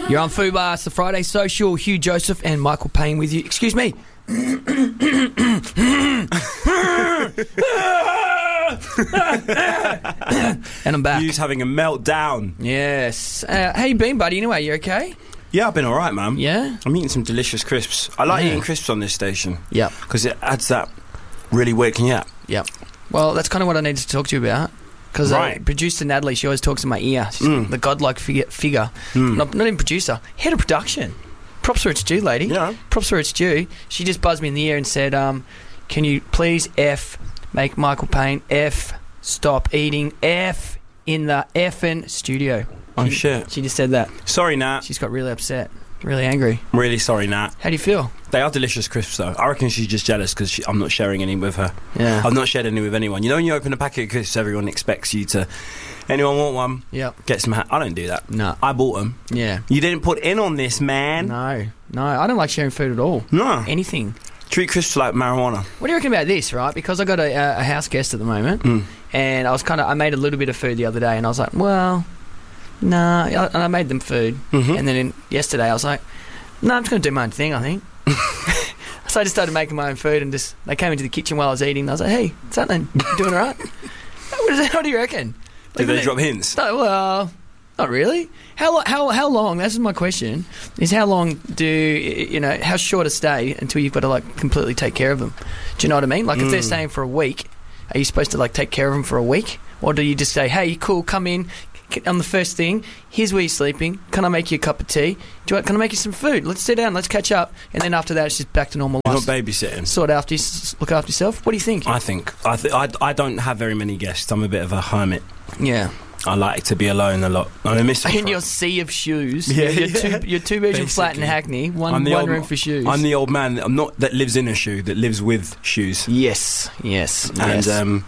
You're on Fubar, it's the Friday Social. Hugh Joseph and Michael Payne with you. Excuse me. And I'm back. Hugh's having a meltdown. Yes. How you been, buddy? Anyway, you okay? Yeah, I've been alright, man. Yeah? I'm eating some delicious crisps. I like eating crisps on this station. Yep. Because it adds that really waking up. Yep. Well, that's kind of what I needed to talk to you about. Because producer Natalie, she always talks in my ear. She's the godlike figure. Not even producer, head of production. Props where it's due, lady. Yeah. Props where it's due. She just buzzed me in the ear and said, can you please make Michael Payne stop eating in the effing studio. Shit. She just said that. Sorry, Nat. She's got really upset. Really angry. I'm really sorry, Nat. How do you feel? They are delicious crisps, though. I reckon she's just jealous because I'm not sharing any with her. Yeah. I've not shared any with anyone. You know when you open a packet of crisps, everyone expects you to... Anyone want one? Yep. Get some... I don't do that. No. I bought them. Yeah. You didn't put in on this, man. No. I don't like sharing food at all. No. Anything. Treat crisps like marijuana. What do you reckon about this, right? Because I got a house guest at the moment, and I made a little bit of food the other day, and I was like, well, nah. And I made them food, and then yesterday I was like, no, I'm just going to do my own thing, I think. So I just started making my own food, and they came into the kitchen while I was eating, and I was like, hey, what's happening? You doing all right? What do you reckon? Did they drop hints? No, well, not really. How long, this is my question, is how long how short a stay until you've got to, completely take care of them? Do you know what I mean? Like, if they're staying for a week, are you supposed to, take care of them for a week? Or do you just say, hey, cool, come in, on the first thing, here's where you're sleeping, can I make you a cup of tea? Can I make you some food? Let's sit down, let's catch up. And then after that, it's just back to normal life. Not babysitting. Look after yourself. What do you think? I don't have very many guests. I'm a bit of a hermit. Yeah. I like to be alone a lot. I miss in your sea of shoes. Your two-bedroom flat in Hackney, one room for shoes. I'm the old man. I'm not that lives in a shoe, that lives with shoes. Yes. And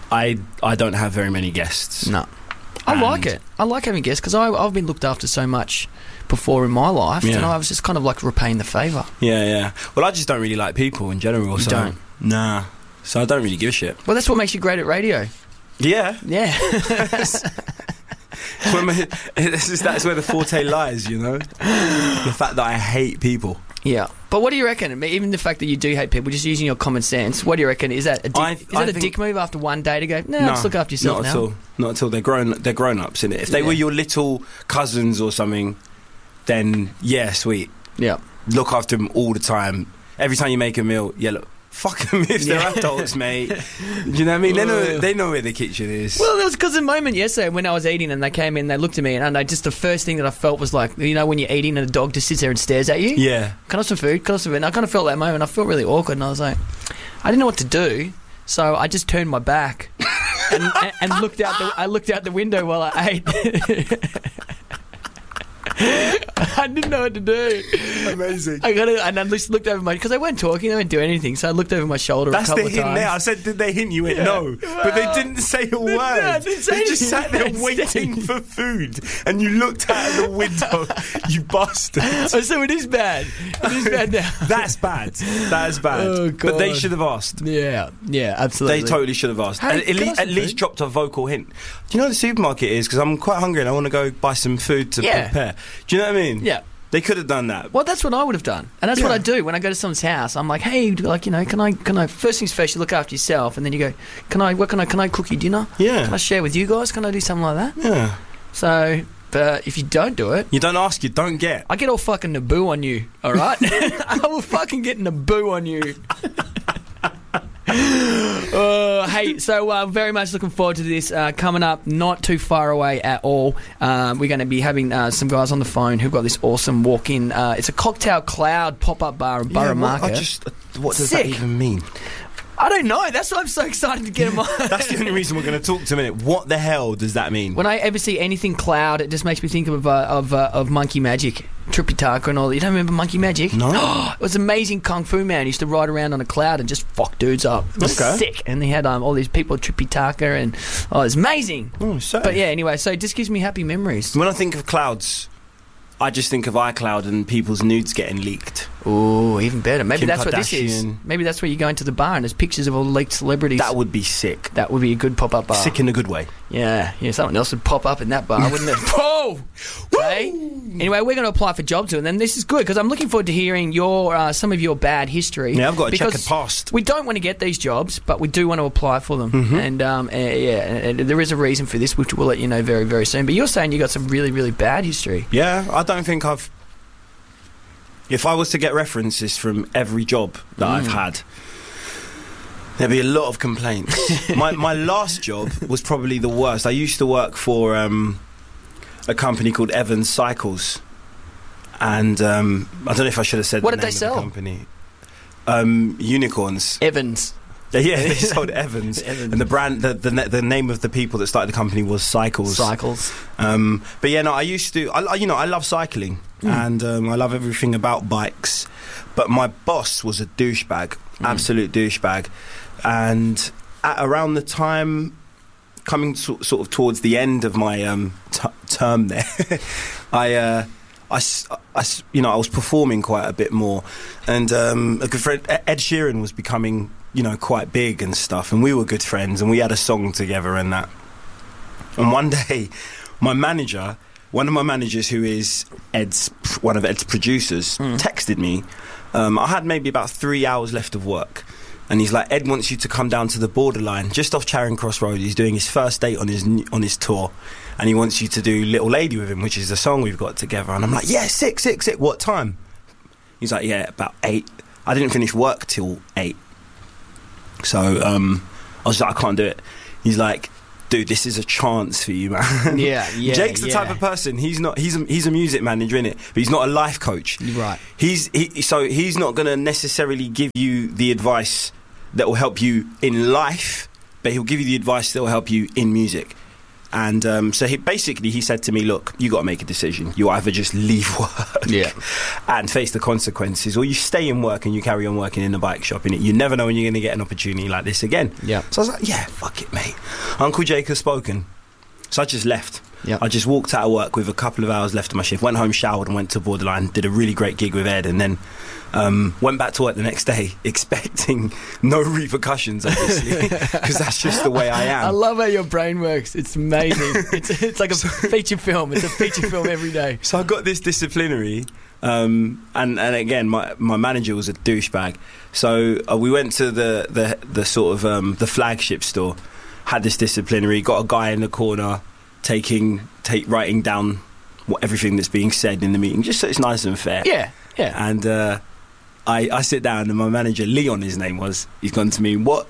I don't have very many guests. No. I like it. I like having guests because I've been looked after so much before in my life, and I was just kind of repaying the favour. Yeah. Well, I just don't really like people in general. You don't? Nah. So I don't really give a shit. Well, that's what makes you great at radio. Yeah. That's where the forte lies, you know? The fact that I hate people. Yeah. But what do you reckon? Even the fact that you do hate people, just using your common sense, what do you reckon? Is that a dick move after one day to go, no, just look after yourself now? Not at all. They're grown-ups, innit? If they were your little cousins or something, then, yeah, sweet. Yeah. Look after them all the time. Every time you make a meal, look. Fuck them if they're adults, mate. Do you know what I mean? They know where the kitchen is. Well, there was because a moment yesterday when I was eating and they came in, they looked at me, and just the first thing that I felt was when you're eating and a dog just sits there and stares at you? Yeah. Can I have some food? And I kind of felt that moment. I felt really awkward, and I was like, I didn't know what to do, so I just turned my back and looked out the window while I ate. I didn't know what to do. Amazing. I just looked over because they weren't talking, they weren't doing anything, so I looked over my shoulder a couple of times. That's the hint there. I said, did they hint? You went, no. But they didn't say a word. No, they just sat there waiting for food, and you looked out the window, you bastard. Oh, so it is bad. It is bad now. That's bad. That is bad. Oh, God. But they should have asked. Yeah, absolutely. They totally should have asked. Hey, at least dropped a vocal hint. Do you know what the supermarket is? Because I'm quite hungry and I want to go buy some food to prepare. Do you know what I mean? Yeah. They could have done that. Well, that's what I would have done. And that's what I do when I go to someone's house. I'm like, hey, can I first things first, you look after yourself, and then you go, can I cook you dinner? Yeah. Can I share with you guys? Can I do something like that? Yeah. So, but if you don't do it... You don't ask, you don't get. I get all fucking Naboo on you, all right? I will fucking get Naboo on you. Hey, so very much looking forward to this coming up, not too far away at all. We're going to be having some guys on the phone who've got this awesome walk-in. It's a Cocktail Cloud pop-up bar in Borough Market. What does that even mean? I don't know. That's why I'm so excited to get them on. That's the only reason we're going to talk to a minute. What the hell does that mean? When I ever see anything cloud, it just makes me think of Monkey Magic, Trippy Tarka and all that. You don't remember Monkey Magic? No. It was amazing kung fu man. He used to ride around on a cloud and just fuck dudes up. It was sick. And he had all these people, Trippy Tarka, and it was amazing. Oh, so. But yeah, anyway, so it just gives me happy memories. When I think of clouds, I just think of iCloud and people's nudes getting leaked. Oh, even better. Maybe Kim that's what this is. Kardashian. Maybe that's where you go into the bar and there's pictures of all the leaked celebrities. That would be sick. That would be a good pop-up bar. Sick in a good way. Yeah, someone else would pop up in that bar, wouldn't it? Whoa! Hey? Anyway, we're going to apply for jobs and then this is good because I'm looking forward to hearing your some of your bad history. Yeah, I've got a because checkered past. We don't want to get these jobs, but we do want to apply for them. Mm-hmm. And there is a reason for this, which we'll let you know very, very soon. But you're saying you got some really, really bad history. Yeah, I don't think I've... If I was to get references from every job that I've had, there'd be a lot of complaints. My last job was probably the worst. I used to work for a company called Evans Cycles. And I don't know if I should have said what the did name they sell? of the company. Unicorns. Evans. Yeah, they sold Evans. Evans. And the brand, the name of the people that started the company was Cycles. Cycles. But yeah, no, I used to. I love cycling and I love everything about bikes. But my boss was a douchebag, absolute douchebag. And at around the time, coming sort of towards the end of my term there, I was performing quite a bit more, and a good friend, Ed Sheeran, was becoming, quite big and stuff, and we were good friends, and we had a song together and that. And one day, one of my managers, who is one of Ed's producers, texted me. I had maybe about 3 hours left of work. And he's like, Ed wants you to come down to the Borderline, just off Charing Cross Road. He's doing his first date on his tour, and he wants you to do Little Lady with him, which is the song we've got together. And I'm like, yeah, sick. What time? He's like, yeah, about 8. I didn't finish work till 8. So I was like, I can't do it. He's like, dude, this is a chance for you, man. Yeah. Jake's the type of person. He's a music manager, innit? But he's not a life coach. Right. So he's not going to necessarily give you the advice that will help you in life, but he'll give you the advice that will help you in music. And so he said to me, look, you got to make a decision. You either just leave work and face the consequences, or you stay in work and you carry on working in the bike shop, innit? You never know when you're going to get an opportunity like this again. Yeah. So I was like, yeah, fuck it, mate. Uncle Jake has spoken. So I just left. Yep. I just walked out of work with a couple of hours left of my shift, went home, showered and went to Borderline, did a really great gig with Ed, and then went back to work the next day expecting no repercussions, obviously, because that's just the way I am. I love how your brain works. It's amazing. it's like a feature film. It's a feature film every day. So I got this disciplinary, and again, my manager was a douchebag. So we went to the sort of the flagship store, had this disciplinary, got a guy in the corner writing down everything that's being said in the meeting, just so it's nice and fair. Yeah. And I sit down, and my manager, Leon, his name was, he's gone to me, what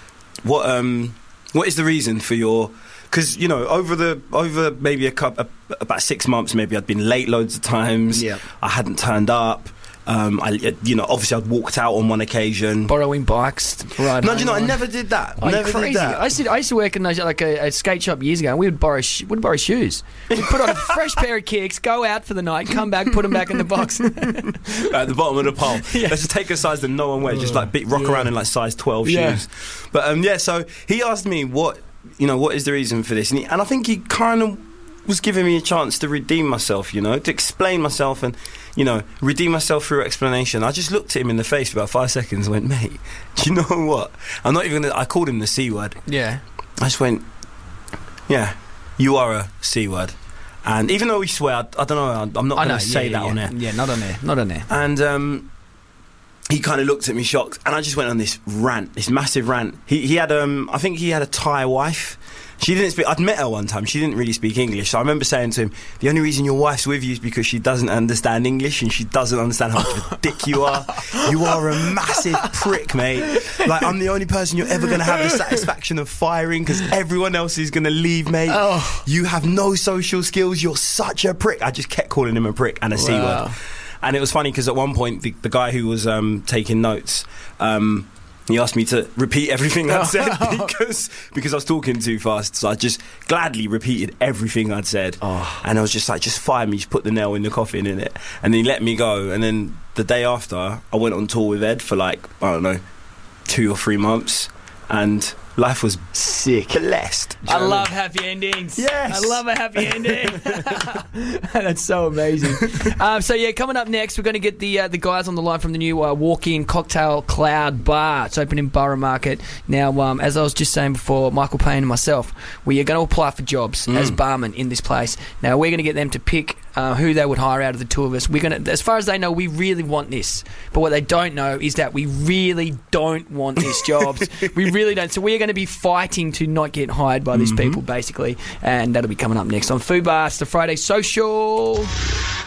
is the reason for your... Because, over maybe about 6 months, maybe I'd been late loads of times. Yeah. I hadn't turned up. Obviously I'd walked out on one occasion. Borrowing bikes to ride home. I never did that. Crazy. Did that. I used to work in a skate shop years ago, and we would borrow shoes. We'd put on a fresh pair of kicks, go out for the night, come back, put them back in the box. At the bottom of the pole. Yeah. Let's just take a size that no one wears, just rock around in size 12 shoes. But so he asked me what is the reason for this, and I think he kind of was giving me a chance to redeem myself, to explain myself and redeem myself through explanation. I just looked at him in the face for about 5 seconds and went, mate, do you know what? I'm not even I called him the C word. Yeah. I just went, yeah, you are a C word. And even though we swear, I don't know, I'm not going to say that on air. Yeah, not on air. And he kind of looked at me shocked, and I just went on this rant, this massive rant. He had, I think he had a Thai wife. She didn't speak. I'd met her one time. She didn't really speak English. So I remember saying to him, the only reason your wife's with you is because she doesn't understand English, and she doesn't understand how much of a dick you are. You are a massive prick, mate. I'm the only person you're ever going to have the satisfaction of firing, because everyone else is going to leave, mate. Oh. You have no social skills. You're such a prick. I just kept calling him a prick and a C word. And it was funny because at one point the guy who was taking notes, he asked me to repeat everything I'd said because I was talking too fast. So I just gladly repeated everything I'd said. Oh. And I was just like, just fire me, just put the nail in the coffin, in it. And then he let me go. And then the day after, I went on tour with Ed for 2 or 3 months. And life was sick. Blessed. I love happy endings. Yes. I love a happy ending. That's so amazing. So yeah, coming up next, we're going to get the guys on the line from the new walk-in cocktail Cloud Bar. It's open in Borough Market. Now, as I was just saying before, Michael Payne and myself, we are going to apply for jobs as barmen in this place. Now, we're going to get them to pick who they would hire out of the two of us. We're going to, as far as they know, we really want this. But what they don't know is that we really don't want these jobs. We really don't. So we're going to be fighting to not get hired by these people, basically. And that'll be coming up next on Food Bar. It's the Friday Social.